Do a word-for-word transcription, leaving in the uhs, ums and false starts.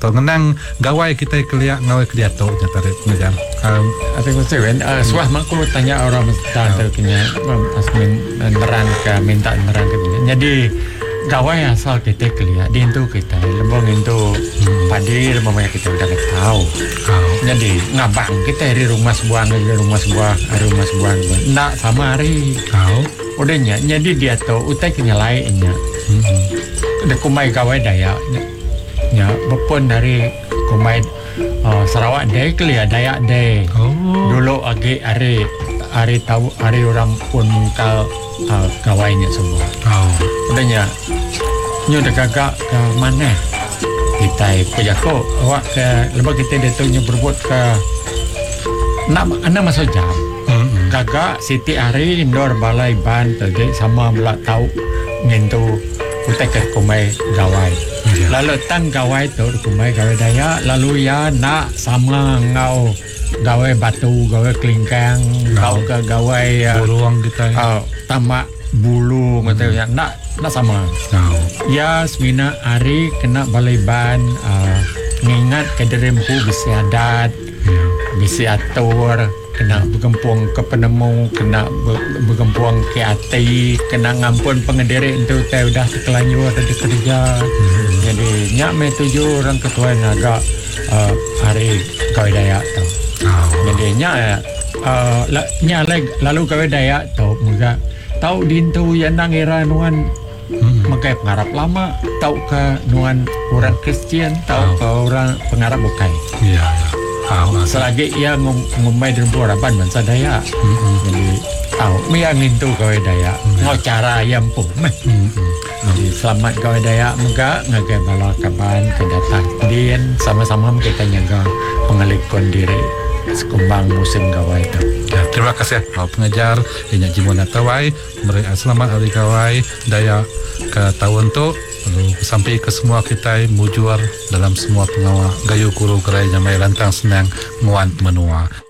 atau ngenang gawai kita keliak ngawai kediato nya tarik pengajar. Um, Ate ko sewen uh, suah mangku tanya orang mesta tu kenya asmin neran ka minta neran ka. Jadi gawai asal kita keliak di itu kita lembong itu hmm. padi memang kita udah tahu. Oh. Jadi ngabang kita dari rumah sebuah dari rumah sebuah dari rumah sebuah ndak sama hari. Oh. Udahnya jadi dia tahu utai kenya lainnya. Hmm. Ada kumai gawai Dayak nya bepun dari kumai uh, Sarawak Day kelia Dayak Day. Oh. Dulu agi hari hari tahu hari orang pun kal uh, gawainya semua. Oh. Udahnya nyu dah gagak ke mana kita pejako awak ke lebih kita datangnya berbuat ke nak anak masuk jam. Mm-hmm. Gagak Siti Hari indoor balai ban tadi sama melak tahu ngentu utek ke kumai gawai. Yeah. Lalu tang gawai tu kumai gawai Dayak lalu ya nak sama ngau gawai batu gawai kelingkang ngau ke gawai buruang kita uh, tamak bulu macam hmm. yang nak nak sama. Oh. Ya semina hari kena balai ban uh, ngingat kederempu bisi adat, yeah. bisi atur, kena bergempuang ke penemu, kena bergempuang ke hati, kena ngampun pengendiri itu teh udah terkelanjur ada kerja. Hmm. Jadi nyak me tujuh orang ketua yang agak uh, hari Gawai Dayak tu. Oh. Jadi nyak uh, nyak lalu Gawai Dayak tu muka tahu dintu yang nang era nuan hmm. makai pengarap lama, tahu ke nuan orang Kristian, tahu oh. ke orang pengarap bukai. Iya. Ya. Oh, selagi ia ngum, ngumai dan purapan bangsa Dayak. Hmm. Jadi tahu miang itu Gawai Dayak. Hmm. Ngau cara yang pun meh. Hmm. Jadi selamat Gawai Dayak muka ngagai bala kaban kedatang din sama-sama kita nyaga pengalikon diri sekumbang musim gawai itu. Ya, terima kasih Pak Pengajar Inyak Jimona Tawai. Selamat Hari Gawai Dayak ke tahun tu. Lalu sampai ke semua kita mujuar dalam semua pengawal gayu guru gerai nyamai lantang senang nguan menua.